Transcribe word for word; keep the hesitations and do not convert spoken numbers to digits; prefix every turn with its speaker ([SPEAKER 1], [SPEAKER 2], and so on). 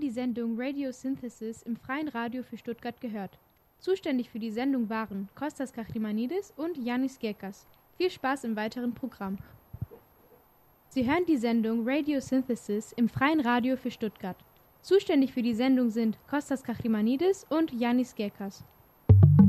[SPEAKER 1] die Sendung Radio Synthesis im Freien Radio für Stuttgart gehört. Zuständig für die Sendung waren Kostas Kachimanidis und Yannis Gekas. Viel Spaß im weiteren Programm. Sie hören die Sendung Radio Synthesis im Freien Radio für Stuttgart. Zuständig für die Sendung sind Kostas Kachimanidis und Yannis Gekas.